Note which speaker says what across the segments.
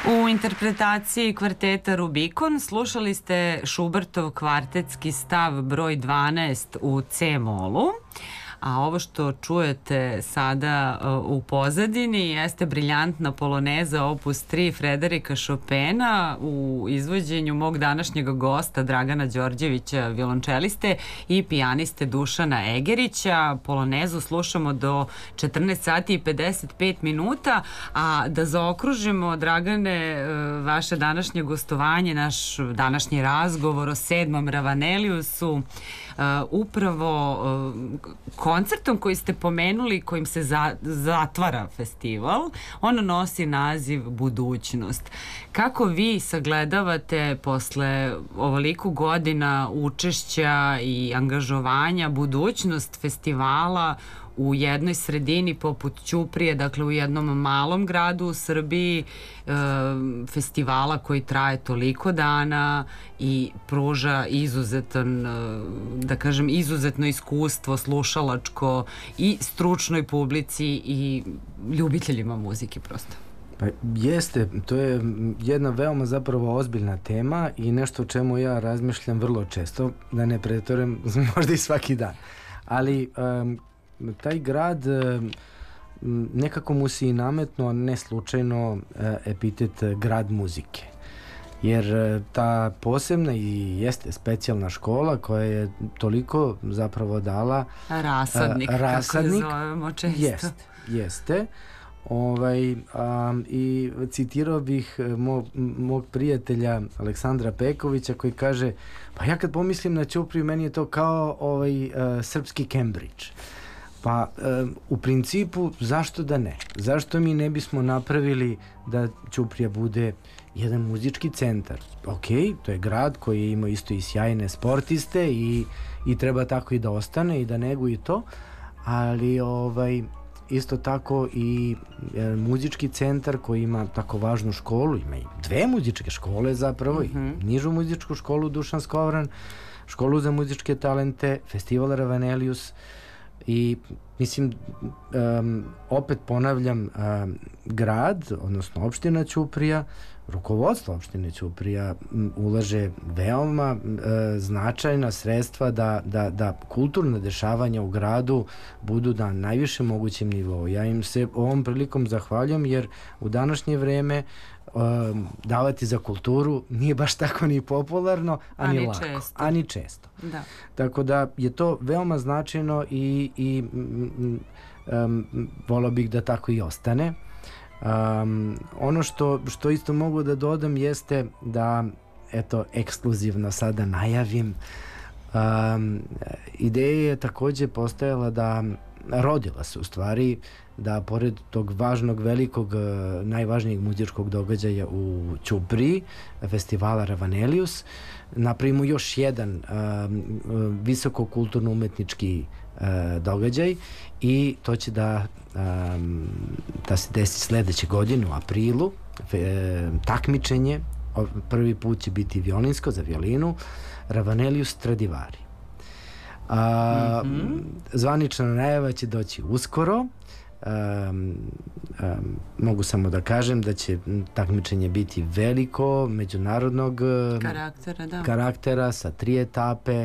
Speaker 1: U interpretaciji kvarteta Rubikon slušali ste Šubertov kvartetski stav broj 12 u C-molu, a ovo što čujete sada u pozadini jeste briljantna poloneza opus 3 Frederika Chopina u izvođenju mog današnjeg gosta Dragana Đorđevića, violončeliste i pijaniste Dušana Egerića. Polonezu slušamo do 14 sati i 55 minuta, a da zaokružimo, Dragane, vaše današnje gostovanje, naš današnji razgovor o 7. Ravaneliusu, upravo koncertom koji ste pomenuli, kojim se zatvara festival. On nosi naziv Budućnost. Kako vi sagledavate posle ovoliko godina učešća i angažovanja budućnost festivala u jednoj sredini poput Ćuprije, dakle u jednom malom gradu u Srbiji, festivala koji traje toliko dana i pruža izuzetan, da kažem, izuzetno iskustvo slušalačko i stručnoj publici i ljubiteljima muzike prosto?
Speaker 2: Pa jeste, to je jedna veoma zapravo ozbiljna tema i nešto o čemu ja razmišljam vrlo često, da ne pretvorim, možda i svaki dan. Ali taj grad, nekako mu se i nametno, ne slučajno, epitet grad muzike. Jer ta posebna i jeste specijalna škola koja je toliko zapravo dala
Speaker 1: rasadnik, kako je zovemo često.
Speaker 2: Jeste. I citirao bih mog prijatelja Aleksandra Pekovića koji kaže, pa ja kad pomislim na Ćupriju, meni je to kao srpski Cambridge. Pa u principu zašto da ne? Zašto mi ne bismo napravili da Ćuprija bude jedan muzički centar? Ok, to je grad koji ima isto i sjajne sportiste i treba tako i da ostane i da neguje to, ali isto tako i muzički centar koji ima tako važnu školu, ima i 2 muzičke škole zapravo, i nižu muzičku školu Dušan Skovran, školu za muzičke talente, festival Ravanelius. I mislim, opet ponavljam, grad, odnosno opština Ćuprija, rukovodstvo opštine Ćuprija ulaže veoma značajna sredstva da kulturna dešavanja u gradu budu na najvišem mogućem nivou. Ja im se ovom prilikom zahvaljujem, jer u današnje vreme davati za kulturu nije baš tako ni popularno, ani lako, ani često. Da. Tako da je to veoma značajno i volao bih da tako i ostane. Ono što isto mogu da dodam jeste da, eto, ekskluzivno sada najavim, ideja je takođe postojala da, rodila se u stvari, da pored tog važnog, velikog, najvažnijeg muzičkog događaja u Ćupriji, festivala Ravanelius, napravimo još jedan visoko kulturno-umetnički događaj i to će da se desi sledeće godine u aprilu, takmičenje, prvi put će biti violinsko za violinu, Ravanelius Stradivari. Zvanična najava će doći uskoro. Mogu samo da kažem da će takmičenje biti veliko, međunarodnog karaktera, sa 3 etape,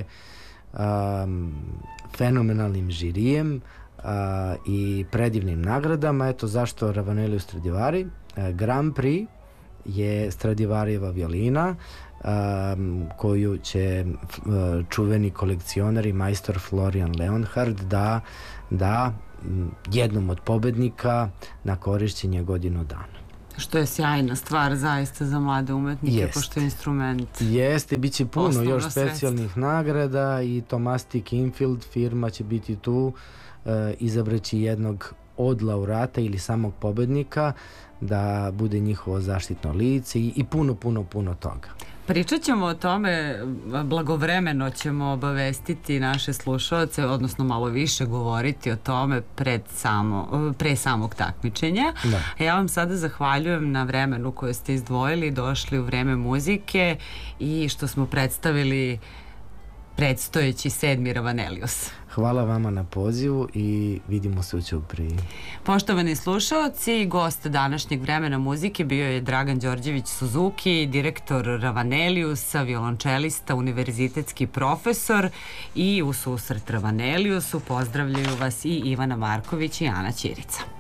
Speaker 2: fenomenalnim žirijem i predivnim nagradama. Eto zašto Ravanelius Stradivari. Grand Prix je Stradivarijeva violina, koju će čuveni kolekcionar i majstor Florian Leonhard da jednom od pobednika na korišćenje godinu dana. Što je sjajna stvar zaista za mlade umetnike, pošto je instrument. Jeste, bit će puno još specijalnih nagrada i Thomas Kinfield firma će biti tu, izabraći jednog od laureata ili samog pobednika da bude njihovo zaštitno lice i puno toga.
Speaker 1: Pričat ćemo o tome, blagovremeno ćemo obavestiti naše slušalce, odnosno malo više govoriti o tome pre samog takmičenja. Da. Ja vam sada zahvaljujem na vremenu koje ste izdvojili, došli u vreme muzike i što smo predstavili predstojeći 7. Ravanelius.
Speaker 2: Hvala vama na pozivu i vidimo se u Ćupriji.
Speaker 1: Poštovani slušaoci, gost današnjeg Vremena muzike bio je Dragan Đorđević Suzuki, direktor Ravaneliusa, violončelista, univerzitetski profesor, i u susret Ravaneliusu pozdravljaju vas i Ivana Marković i Ana Ćirica.